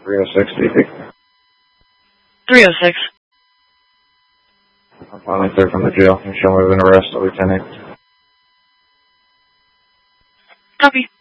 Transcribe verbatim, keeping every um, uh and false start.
three oh six, D P. three oh six. I'm finally clear from the jail. You show me an arrest, Lieutenant. Copy.